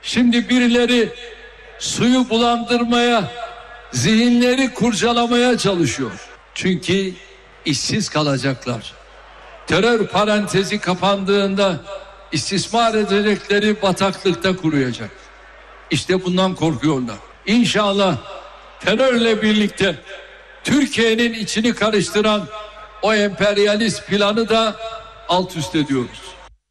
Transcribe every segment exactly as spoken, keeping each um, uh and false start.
Şimdi birileri suyu bulandırmaya, zihinleri kurcalamaya çalışıyor. Çünkü işsiz kalacaklar. Terör parantezi kapandığında istismar edecekleri bataklıkta kuruyacak. İşte bundan korkuyorlar. İnşallah terörle birlikte Türkiye'nin içini karıştıran o emperyalist planı da alt üst ediyoruz.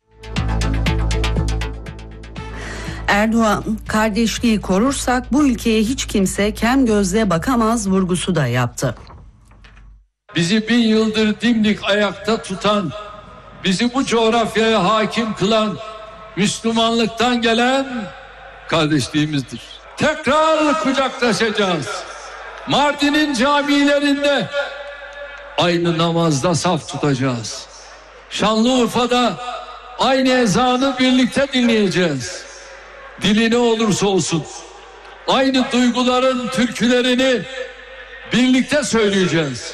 Erdoğan, kardeşliği korursak bu ülkeye hiç kimse kem gözle bakamaz vurgusu da yaptı. Bizi bin yıldır dimdik ayakta tutan, bizi bu coğrafyaya hakim kılan Müslümanlıktan gelen kardeşliğimizdir. Tekrar kucaklaşacağız. Mardin'in camilerinde aynı namazda saf tutacağız. Şanlıurfa'da aynı ezanı birlikte dinleyeceğiz. Dili ne olursa olsun aynı duyguların türkülerini birlikte söyleyeceğiz.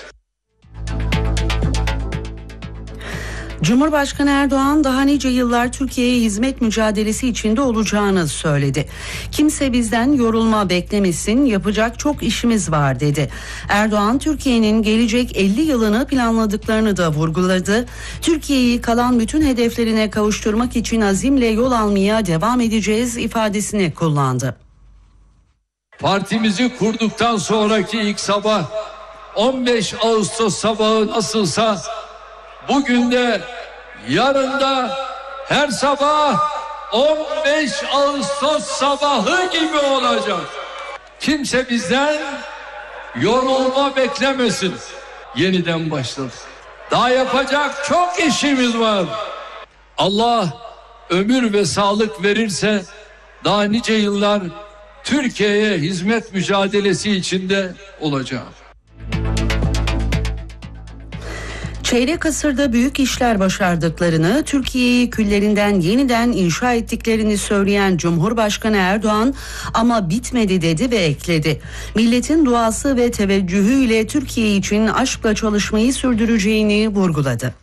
Cumhurbaşkanı Erdoğan daha nice yıllar Türkiye'ye hizmet mücadelesi içinde olacağını söyledi. Kimse bizden yorulma beklemesin, yapacak çok işimiz var dedi. Erdoğan, Türkiye'nin gelecek elli yılını planladıklarını da vurguladı. Türkiye'yi kalan bütün hedeflerine kavuşturmak için azimle yol almaya devam edeceğiz ifadesini kullandı. Partimizi kurduktan sonraki ilk sabah on beş Ağustos sabahı nasılsa bugün de yarın da her sabah on beş Ağustos sabahı gibi olacak. Kimse bizden yorulma beklemesin. Yeniden başladık. Daha yapacak çok işimiz var. Allah ömür ve sağlık verirse daha nice yıllar Türkiye'ye hizmet mücadelesi içinde olacağım. Çeyrek asırda büyük işler başardıklarını, Türkiye'yi küllerinden yeniden inşa ettiklerini söyleyen Cumhurbaşkanı Erdoğan, ama bitmedi dedi ve ekledi. Milletin duası ve teveccühüyle Türkiye için aşkla çalışmayı sürdüreceğini vurguladı.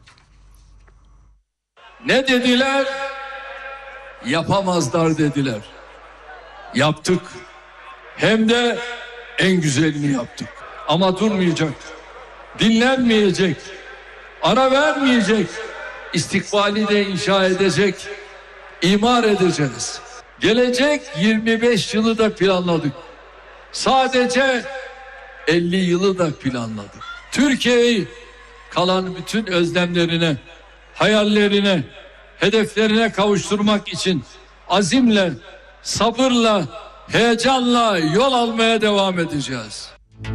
Ne dediler? Yapamazlar dediler. Yaptık. Hem de en güzelini yaptık. Ama durmayacak. Dinlenmeyecek. Ara vermeyecek, istikbali de inşa edecek, imar edeceğiz. Gelecek yirmi beş yılı da planladık. Sadece elli yılı da planladık. Türkiye'yi kalan bütün özlemlerine, hayallerine, hedeflerine kavuşturmak için azimle, sabırla, heyecanla yol almaya devam edeceğiz.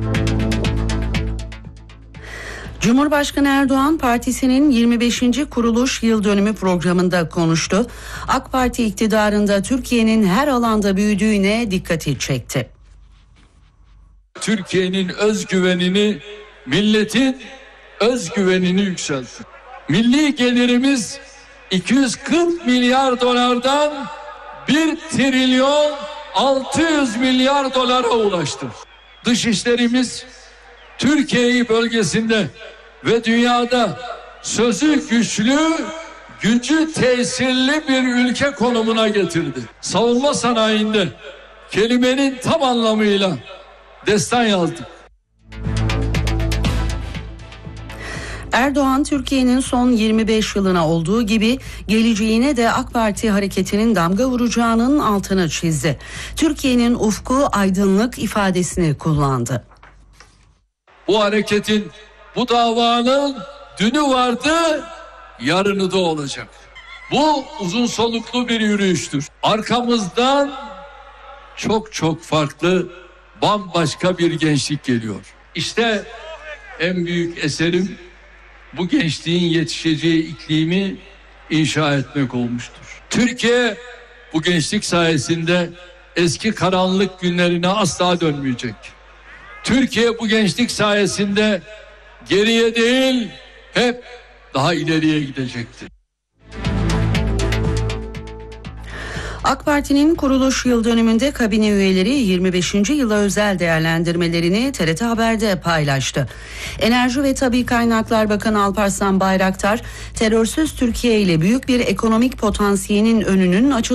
Cumhurbaşkanı Erdoğan, partisinin yirmi beşinci kuruluş yıl dönümü programında konuştu. AK Parti iktidarında Türkiye'nin her alanda büyüdüğüne dikkati çekti. Türkiye'nin özgüvenini, milletin özgüvenini yükseltti. Milli gelirimiz iki yüz kırk milyar dolardan bir trilyon altı yüz milyar dolara ulaştı. Dışişlerimiz Türkiye'yi bölgesinde ve dünyada sözü güçlü, gücü tesirli bir ülke konumuna getirdi. Savunma sanayinde kelimenin tam anlamıyla destan yazdık. Erdoğan, Türkiye'nin son yirmi beş yılına olduğu gibi geleceğine de AK Parti hareketinin damga vuracağının altını çizdi. Türkiye'nin ufku aydınlık ifadesini kullandı. Bu hareketin, bu davanın dünü vardı, yarını da olacak. Bu uzun soluklu bir yürüyüştür. Arkamızdan çok çok farklı, bambaşka bir gençlik geliyor. İşte en büyük eserim bu gençliğin yetişeceği iklimi inşa etmek olmuştur. Türkiye bu gençlik sayesinde eski karanlık günlerine asla dönmeyecek. Türkiye bu gençlik sayesinde geriye değil, hep daha ileriye gidecektir. AK Parti'nin kuruluş yıl dönümünde kabine üyeleri yirmi beşinci yıla özel değerlendirmelerini T R T Haber'de paylaştı. Enerji ve Tabii Kaynaklar Bakanı Alparslan Bayraktar, terörsüz Türkiye ile büyük bir ekonomik potansiyelin önünün açıldığını